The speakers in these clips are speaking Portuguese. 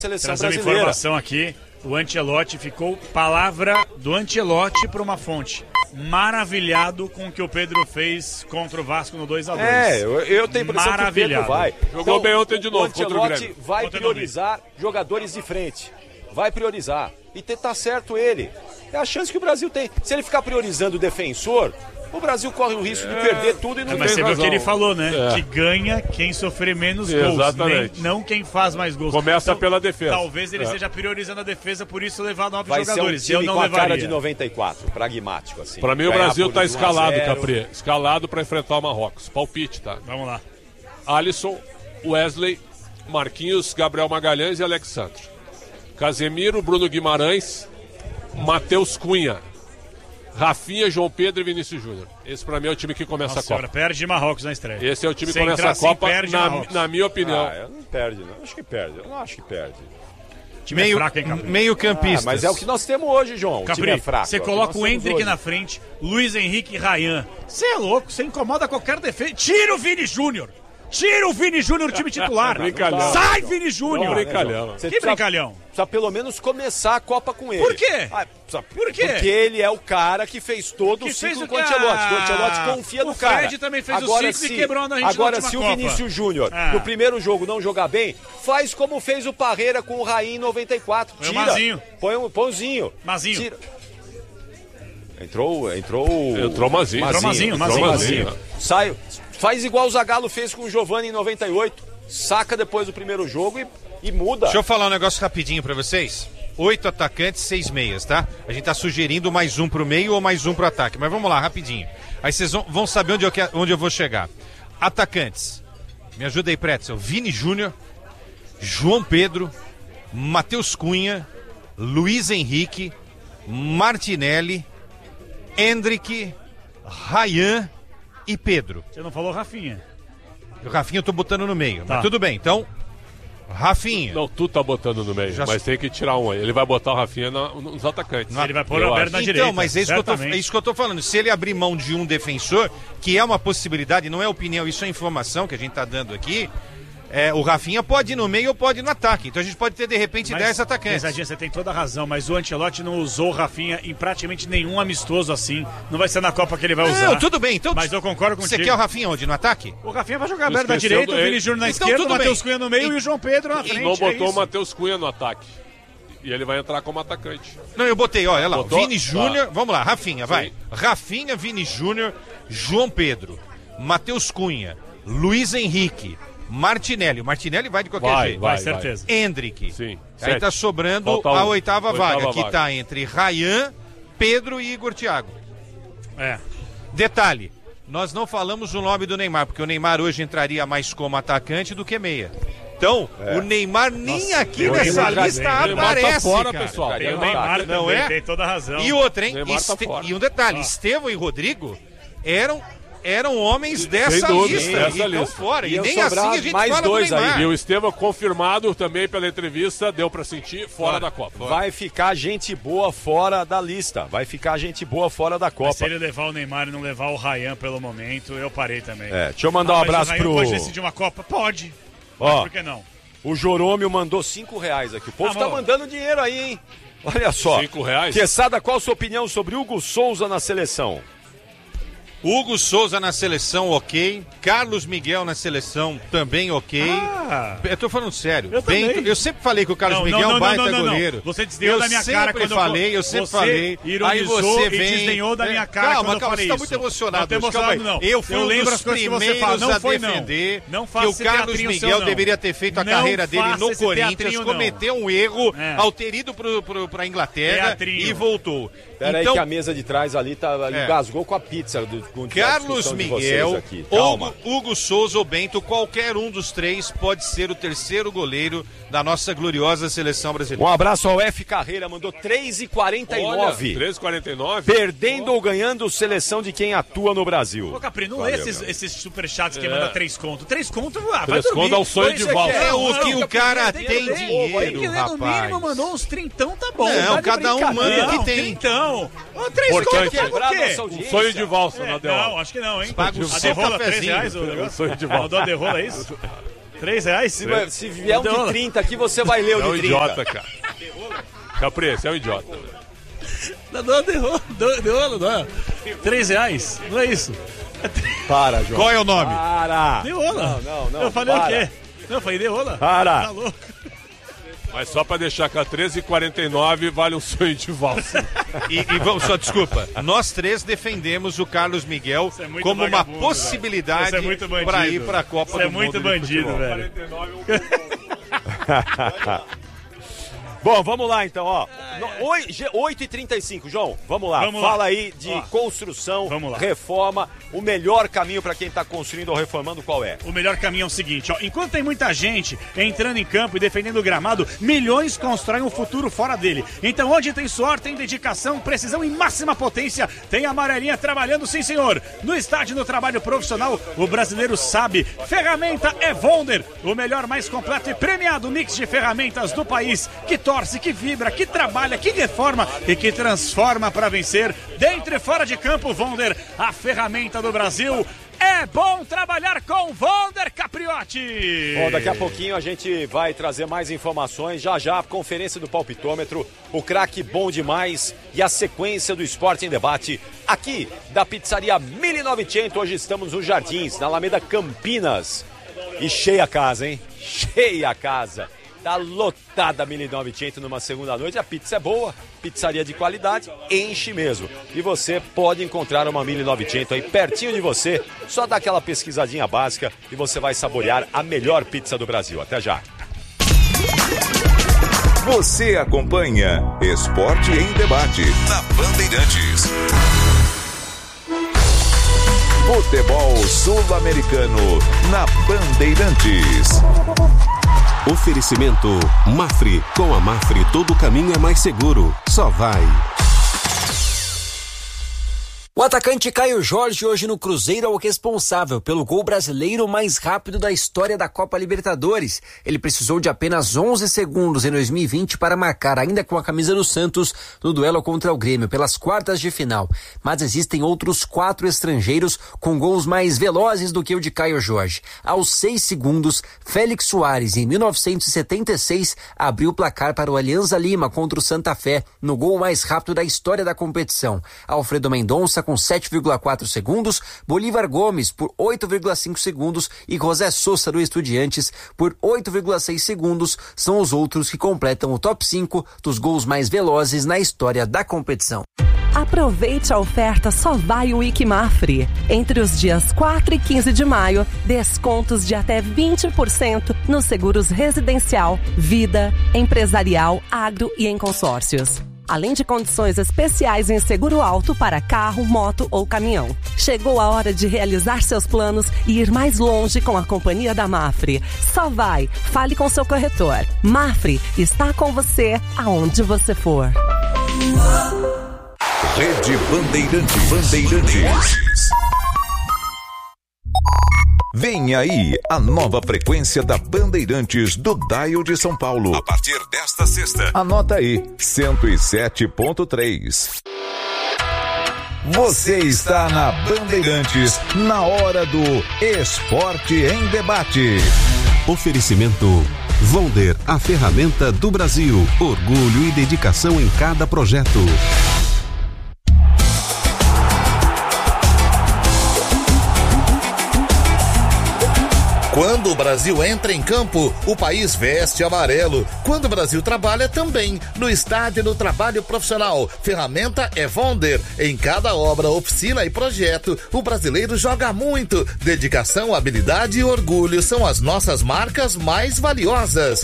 seleção Trazer uma brasileira. informação aqui, o Ancelotti ficou, palavra do Ancelotti para uma fonte, maravilhado com o que o Pedro fez contra o Vasco no 2-2. Eu tenho a impressão que o Pedro vai. Jogou bem ontem de novo contra o Grêmio. Vai priorizar jogadores de frente. Vai priorizar. E tá certo ele. É a chance que o Brasil tem. Se ele ficar priorizando o defensor, o Brasil corre o risco de perder tudo e não Mas você viu o que ele falou, né? É. Que ganha quem sofrer menos gols, Exatamente. não quem faz mais gols. Começa pela defesa. Talvez ele esteja priorizando a defesa, por isso levar 9 vai jogadores. ser um time Eu não com a levaria. cara de 94, pragmático assim. Pra mim o Ganhar Brasil por tá 1 a escalado, 0. Capri. Escalado pra enfrentar o Marrocos. Palpite, tá? Vamos lá. Alisson, Wesley, Marquinhos, Gabriel Magalhães e Alexandre. Casemiro, Bruno Guimarães, Matheus Cunha, Rafinha, João Pedro e Vinícius Júnior. Esse pra mim é o time que começa a Copa. Perde Marrocos na estreia. Esse é o time que Se começa entrar a Copa, assim, perde Marrocos. na minha opinião. Eu não perde, não. Acho que perde. Eu não acho que perde. Time é fraco, hein, Capri? Meio campista. Mas é o que nós temos hoje, João. O Capri, time é fraco. você é o que coloca nós o temos Endrick hoje. na frente, Luiz Henrique e Ryan. Você é louco, você incomoda qualquer defesa. Tira o Vini Júnior! Tira o Vini Júnior do time titular! Brincalhão. Sai, Vini Júnior! Brincalhão. Você Que precisa- brincalhão? Precisa pelo menos começar a Copa com ele. Por quê? Por quê? Porque ele é o cara que fez todo Que o fez ciclo o com o que- Ancelotti. O Ancelotti confia no cara. O Fred também fez o ciclo e quebrou na gente Agora, na se última o Vinícius Júnior Ah. no primeiro jogo não jogar bem, faz como fez o Parreira com o Raí em 94. Põe o Tira. Mazinho. Põe o Pãozinho. Mazinho. Tira. Entrou Mazinho. Entrou Mazinho. Sai, faz igual o Zagallo fez com o Giovani em 98. Saca depois do primeiro jogo e muda. Deixa eu falar um negócio rapidinho pra vocês. 8 atacantes, 6 meias, tá? A gente tá sugerindo mais um pro meio ou mais um pro ataque. Mas vamos lá, rapidinho. Aí vocês vão saber onde eu vou chegar. Atacantes. Me ajuda aí, Pretzel. Vini Júnior, João Pedro, Matheus Cunha, Luiz Henrique, Martinelli, Endrick, Ryan e Pedro. Você não falou Rafinha. O Rafinha eu tô botando no meio, Tá. mas tudo bem. Então, Rafinha. Não, tu tá botando no meio, Já- mas tem que tirar um aí. Ele vai botar o Rafinha nos atacantes. Ele vai pôr Eu o Alberto acho. na Então, direita. mas é certamente. isso que eu tô falando. Se ele abrir mão de um defensor, que é uma possibilidade, não é opinião, isso é informação que a gente tá dando aqui. O Rafinha pode ir no meio ou pode ir no ataque. Então a gente pode ter, de repente, 10 atacantes. Pesadinha, você tem toda a razão, mas o Ancelotti não usou o Rafinha em praticamente nenhum amistoso assim. Não vai ser na Copa que ele vai usar. Não, tudo bem. Então, Mas eu concordo contigo. você quer o Rafinha onde? No ataque? O Rafinha vai jogar Tu aberto na esqueceu direita, o do- Vini Júnior na Então, esquerda, o tudo Matheus bem. Cunha no meio e o João Pedro na E frente. não botou é o isso. Matheus Cunha no ataque. E ele vai entrar como atacante. Não, eu botei, olha lá. Botou? Vini Júnior, vamos lá, Rafinha, vai. Sim. Rafinha, Vini Júnior, João Pedro, Matheus Cunha, Luiz Henrique, Martinelli. O Martinelli vai de qualquer jeito. Vai, certeza. Endrick. Sim. Aí 7. tá sobrando Falta a um. oitava vaga, Oitava que vaga. tá entre Ryan, Pedro e Igor Thiago. É. Detalhe, nós não falamos o nome do Neymar, porque o Neymar hoje entraria mais como atacante do que meia. Então, o Neymar nem aqui Deus, nessa Neymar lista tá- Neymar tá aparece, fora, cara. pessoal. Tem o Não, Neymar não também, é? tem toda a razão. E outra, hein? Neymar tá fora. E um detalhe, Estevão e Rodrigo eram homens dessa dúvida, lista. dessa E estão lista. fora. E Iam nem sobrar assim a gente mais fala do dois aí, Neymar. E o Estevam confirmado também pela entrevista, deu pra sentir, fora da Copa. Vai ficar gente boa fora da lista. Vai ficar gente boa fora da Mas Copa. se ele levar o Neymar e não levar o Ryan pelo momento, eu parei também. Deixa eu mandar um Mas abraço o Ryan pro... pode decidir uma Copa? Pode. Mas Ó, por que não? o Jorômio mandou R$5 aqui. O povo tá Amor. mandando dinheiro aí, hein? Olha só. R$5? Quesada, qual a sua opinião sobre Hugo Souza na seleção? Hugo Souza na seleção, ok. Carlos Miguel na seleção, também ok. Eu tô falando sério. Eu também. Eu sempre falei que o Carlos Miguel é um baita goleiro. Você desdenhou da minha cara quando eu sempre você falei. ironizou Aí você e vem... desdenhou da minha cara Calma, quando calma, eu falei você tá isso. muito emocionado. Não tô hoje, calma emocionado, aí. não. Eu fui um lembro dos as coisas que você primeiros fala. Não a foi, defender não que faça o esse Carlos teatrinho Miguel seu, deveria ter feito a Não carreira dele faça no esse Corinthians, teatrinho, não. cometeu um erro É. ao ter ido pra Inglaterra Teatrinho. e voltou. Pera aí Então, que a mesa de trás ali engasgou com a pizza. Com a Carlos discussão de vocês Miguel, aqui. Calma. Hugo Souza ou Bento, qualquer um dos três pode ser o terceiro goleiro da nossa gloriosa seleção brasileira. Um abraço ao F. Carreira, mandou 3,49. Olha, 3,49. Perdendo ou ganhando, seleção de quem atua no Brasil. Ô, Capri, não Valeu, lê esses, meu. esses superchats que manda 3 conto. 3 conto, vai 3 dormir. conto é um sonho de valsa. É o que o cara tem tem que ler. dinheiro, Tem que ler, no rapaz. mínimo, mandou uns trintão, tá bom. Não, tá de cada um brincadeira. manda o que Não, tem. Trintão. Ô, 3 Importante. conto, paga o Quebrar quê? nossa Um audiência. sonho de valsa, É, Nadel. não, acho que não, hein? Paga o A seu derrola, cafezinho. R$3 o negócio? Sonho de valsa. Mandou a derrola, é isso? R$3? Se vier um de 30 aqui, você vai ler o de 30. É um idiota, cara. Capri, você é um idiota. Deu rolo, não é? R$3? Não é isso? Para, João. Qual é o nome? Para. Deu rola. Não. Eu falei para. o quê? Eu falei deu rola. Para. Tá louco. Mas só pra deixar que a 13h49 vale um sonho de valsa. E vamos, só desculpa, nós três defendemos o Carlos Miguel como uma possibilidade para ir para a Copa do Mundo. Você é muito bandido, velho. Bom, vamos lá então, ó. 8h35, João, vamos lá. Fala aí de construção, reforma. O melhor caminho para quem tá construindo ou reformando, qual é? O melhor caminho é o seguinte, ó. Enquanto tem muita gente entrando em campo e defendendo o gramado, milhões constroem um futuro fora dele. Então, onde tem suor, tem dedicação, precisão e máxima potência, tem a amarelinha trabalhando, sim senhor. No estádio, no trabalho profissional, o brasileiro sabe. Ferramenta Evonder, o melhor, mais completo e premiado mix de ferramentas do país, que torce, que vibra, que trabalha, que reforma e que transforma para vencer. Dentro e fora de campo, Vonder, a ferramenta do Brasil. É bom trabalhar com Vonder Capriotti. Bom, daqui a pouquinho a gente vai trazer mais informações. Já a conferência do palpitômetro, o craque bom demais e a sequência do Esporte em Debate aqui da Pizzaria 1900. Hoje estamos nos Jardins, na Alameda Campinas. E cheia a casa, hein? Cheia a casa. Tá lotada a 1900 numa segunda noite. A pizza é boa, pizzaria de qualidade, enche mesmo. E você pode encontrar uma 1900 aí pertinho de você. Só dá aquela pesquisadinha básica e você vai saborear a melhor pizza do Brasil. Até já. Você acompanha Esporte em Debate na Bandeirantes. Futebol sul-americano na Bandeirantes. Oferecimento Mafre. Com a Mafre todo caminho é mais seguro. Só vai. O atacante Caio Jorge hoje no Cruzeiro é o responsável pelo gol brasileiro mais rápido da história da Copa Libertadores. Ele precisou de apenas 11 segundos em 2020 para marcar, ainda com a camisa do Santos, no duelo contra o Grêmio pelas quartas de final. Mas existem outros 4 estrangeiros com gols mais velozes do que o de Caio Jorge. Aos 6 segundos, Félix Soares, em 1976, abriu o placar para o Alianza Lima contra o Santa Fé, no gol mais rápido da história da competição. Alfredo Mendonça com 7,4 segundos, Bolívar Gomes por 8,5 segundos e José Sosa do Estudiantes por 8,6 segundos são os outros que completam o top 5 dos gols mais velozes na história da competição. Aproveite a oferta Só Vai Week Mafre. Entre os dias 4 e 15 de maio, descontos de até 20% nos seguros residencial, vida, empresarial, agro e em consórcios. Além de condições especiais em seguro alto para carro, moto ou caminhão. Chegou a hora de realizar seus planos e ir mais longe com a companhia da Mafre. Só vai, fale com seu corretor. Mafre está com você aonde você for. Rede Bandeirantes. Vem aí a nova frequência da Bandeirantes do Dial de São Paulo. A partir desta sexta. Anota aí, 107.3. Você está na Bandeirantes, na hora do Esporte em Debate. Oferecimento Vonder, a ferramenta do Brasil. Orgulho e dedicação em cada projeto. Quando o Brasil entra em campo, o país veste amarelo. Quando o Brasil trabalha, também. No estádio e no trabalho profissional. Ferramenta Evonder. Em cada obra, oficina e projeto, o brasileiro joga muito. Dedicação, habilidade e orgulho são as nossas marcas mais valiosas.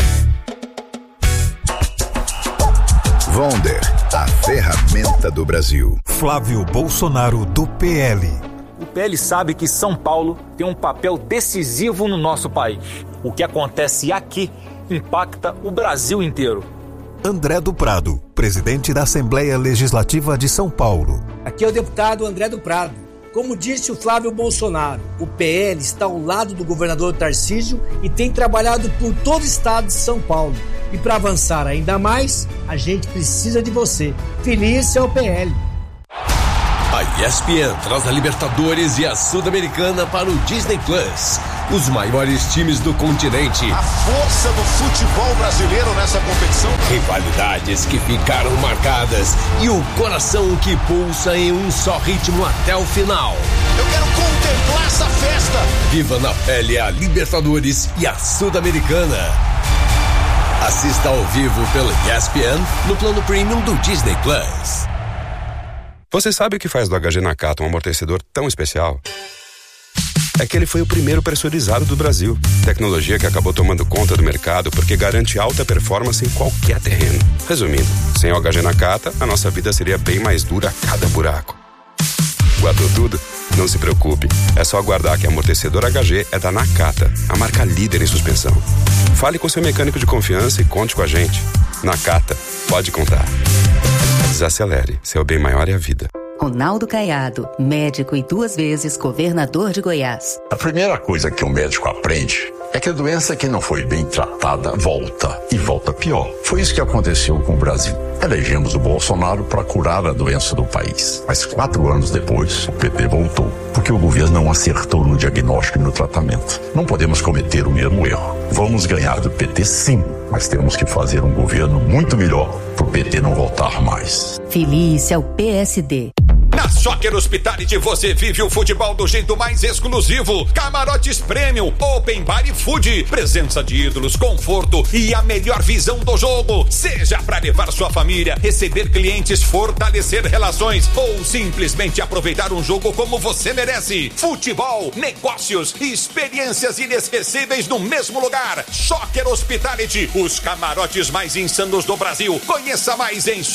Vonder, a ferramenta do Brasil. Flávio Bolsonaro, do PL. O PL sabe que São Paulo tem um papel decisivo no nosso país. O que acontece aqui impacta o Brasil inteiro. André do Prado, presidente da Assembleia Legislativa de São Paulo. Aqui é o deputado André do Prado. Como disse o Flávio Bolsonaro, o PL está ao lado do governador Tarcísio e tem trabalhado por todo o estado de São Paulo. E para avançar ainda mais, a gente precisa de você. Feliz é o PL. A ESPN traz a Libertadores e a Sul-Americana para o Disney Plus. os maiores times do continente. A força do futebol brasileiro nessa competição. Rivalidades que ficaram marcadas e o coração que pulsa em um só ritmo até o final. Eu quero contemplar essa festa. Viva na pele a Libertadores e a Sul-Americana. Assista ao vivo pelo ESPN no plano premium do Disney Plus. Você sabe o que faz do HG Nakata um amortecedor tão especial? É que ele foi o primeiro pressurizado do Brasil. Tecnologia que acabou tomando conta do mercado porque garante alta performance em qualquer terreno. Resumindo, sem o HG Nakata, a nossa vida seria bem mais dura a cada buraco. Guardou tudo? Não se preocupe. É só aguardar que amortecedor HG é da Nakata, a marca líder em suspensão. Fale com seu mecânico de confiança e conte com a gente. Nakata, pode contar. Desacelere, seu bem maior é a vida. Ronaldo Caiado, médico e 2 vezes governador de Goiás. A primeira coisa que o médico aprende é que a doença que não foi bem tratada volta, e volta pior. Foi isso que aconteceu com o Brasil. Elegemos o Bolsonaro para curar a doença do país. Mas 4 anos depois, o PT voltou, porque o governo não acertou no diagnóstico e no tratamento. Não podemos cometer o mesmo erro. Vamos ganhar do PT sim, mas temos que fazer um governo muito melhor para o PT não voltar mais. Feliz é o PSD. Na Soccer Hospitality você vive o futebol do jeito mais exclusivo. Camarotes Premium, Open Bar e Food, presença de ídolos, conforto e a melhor visão do jogo. Seja para levar sua família, receber clientes, fortalecer relações ou simplesmente aproveitar um jogo como você merece. Futebol, negócios e experiências inesquecíveis no mesmo lugar. Soccer Hospitality, os camarotes mais insanos do Brasil. Conheça mais em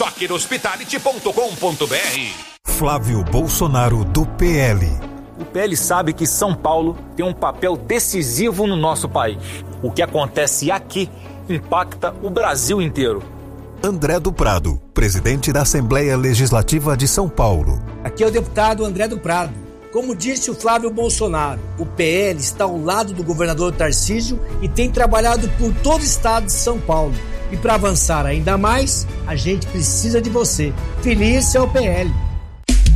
soccerhospitality.com.br. Flávio Bolsonaro, do PL. O PL sabe que São Paulo tem um papel decisivo no nosso país. O que acontece aqui impacta o Brasil inteiro. André do Prado, presidente da Assembleia Legislativa de São Paulo. Aqui é o deputado André do Prado. Como disse o Flávio Bolsonaro, o PL está ao lado do governador Tarcísio e tem trabalhado por todo o estado de São Paulo. E para avançar ainda mais, a gente precisa de você. Feliz é o PL.